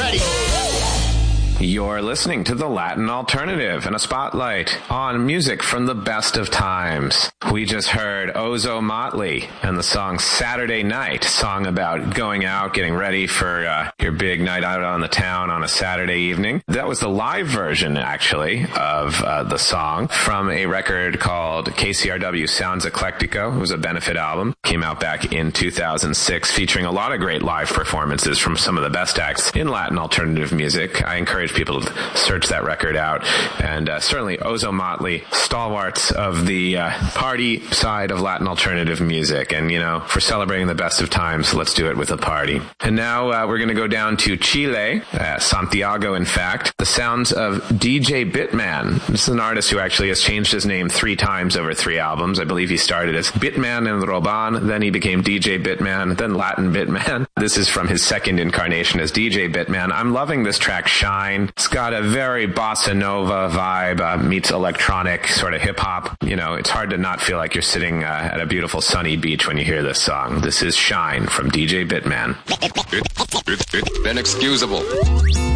everybody. You're listening to The Latin Alternative and a spotlight on music from the best of times. We just heard Ozo Motley and the song Saturday Night, song about going out, getting ready for your big night out on the town on a Saturday evening. That was the live version, actually, of the song from a record called KCRW Sounds Eclectico. It was a benefit album. Came out back in 2006, featuring a lot of great live performances from some of the best acts in Latin alternative music. I encourage people to search that record out. And certainly Ozo Motley, stalwarts of the party side of Latin alternative music. And, you know, for celebrating the best of times, let's do it with a party. And now we're going to go down to Chile, Santiago, in fact. The sounds of DJ Bitman. This is an artist who actually has changed his name 3 times over 3 albums. I believe he started as Bitman and Roban, then he became DJ Bitman, then Latin Bitman. This is from his second incarnation as DJ Bitman. I'm loving this track, Shine. It's got a very bossa nova vibe, meets electronic sort of hip-hop. You know, it's hard to not feel like you're sitting at a beautiful sunny beach when you hear this song. This is Shine from DJ Bitman. It's inexcusable.